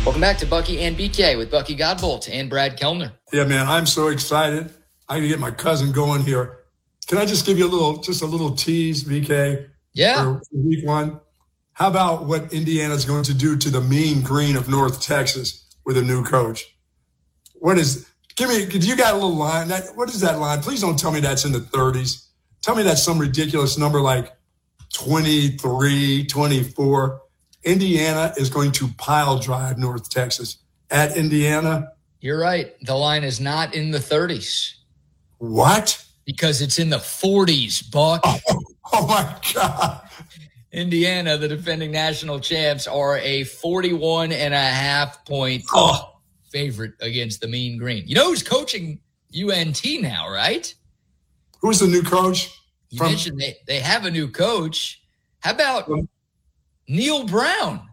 Welcome back to Bucky and BK with Bucky Godbolt and Brad Kellner. Yeah, man, I'm so excited. I can get my cousin going here. Can I just give you a little tease, BK? Yeah. For week one? How about what Indiana's going to do to the mean green of North Texas with a new coach? Do you got a little line? What is that line? Please don't tell me that's in the 30s. Tell me that's some ridiculous number like 23, 24. Indiana is going to pile drive North Texas at Indiana. You're right. The line is not in the 30s. What? Because it's in the 40s, Buck. Oh my God. Indiana, the defending national champs, are a 41.5-point favorite against the Mean Green. You know who's coaching UNT now, right? Who's the new coach? You mentioned they have a new coach. How about Neil Brown?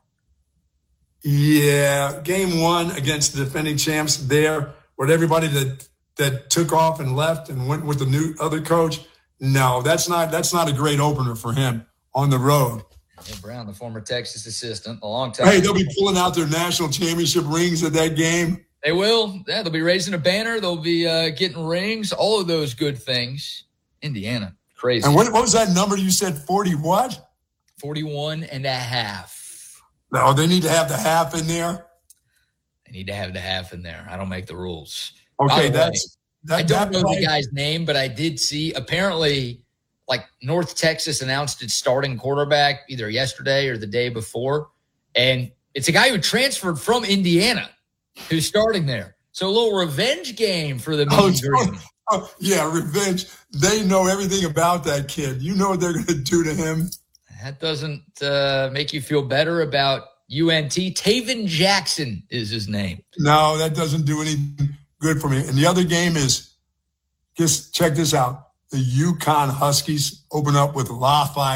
Yeah, game one against the defending champs there, with everybody that took off and left and went with the new other coach. No, that's not a great opener for him on the road. Neil Brown, the former Texas assistant, a long time. Hey, they'll be pulling out their national championship rings at that game. They will. Yeah, they'll be raising a banner. They'll be getting rings. All of those good things. Indiana, crazy. And what was that number you said? 40 what? 41.5. No, they need to have the half in there. They need to have the half in there. I don't make the rules. Okay, I don't know the guy's name, but I did see apparently like North Texas announced its starting quarterback either yesterday or the day before. And it's a guy who transferred from Indiana who's starting there. So a little revenge game for the Mean Green. Yeah, revenge. They know everything about that kid. You know what they're going to do to him. That doesn't make you feel better about UNT. Taven Jackson is his name. No, that doesn't do anything good for me. And the other game is, just check this out. The UConn Huskies open up with Lafayette.